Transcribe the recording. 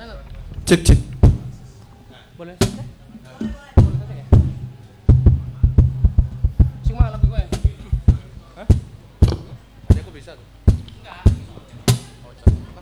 Cek cek. Boleh saja? Boleh saja ya? Sing mana lebih gue? Hah? Tadi aku bisa tuh. Enggak. Oh,